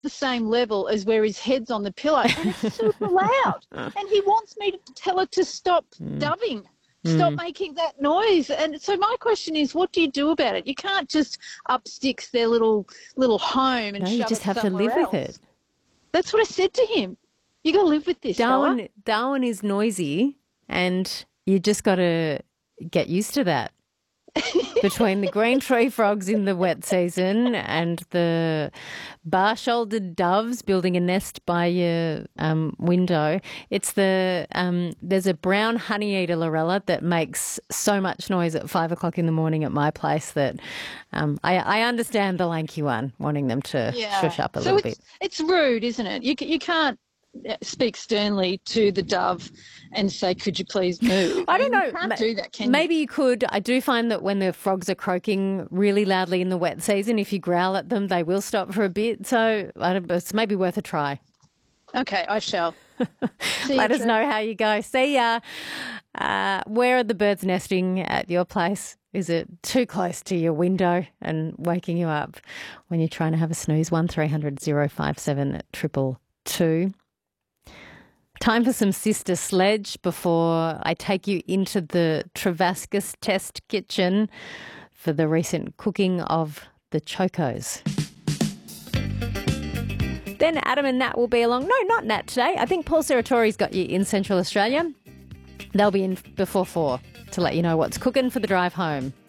the same level as where his head's on the pillow, and it's super loud. And he wants me to tell her to stop doving, stop making that noise. And so my question is, what do you do about it? You can't just up sticks their little home and No, shove you just it have to somewhere live else. with it. That's what I said to him. You got to live with this, fella. Darwin is noisy, and you just got to get used to that. Between the green tree frogs in the wet season and the bar-shouldered doves building a nest by your window, it's there's a brown honeyeater lorella that makes so much noise at 5 o'clock in the morning at my place that I understand the lanky one wanting them to shush up a little bit. It's rude, isn't it? You can't speak sternly to the dove and say, could you please move? I don't know. You can't do that, can you? Maybe you could. I do find that when the frogs are croaking really loudly in the wet season, if you growl at them, they will stop for a bit. So it's maybe worth a try. Okay, I shall. Let us know how you go. See ya. Where are the birds nesting at your place? Is it too close to your window and waking you up when you're trying to have a snooze? 1300 057 222. Time for some Sister Sledge before I take you into the Travascus test kitchen for the recent cooking of the chocos. Then Adam and Nat will be along. No, not Nat today. I think Paul Seratori's got you in Central Australia. They'll be in before 4 to let you know what's cooking for the drive home.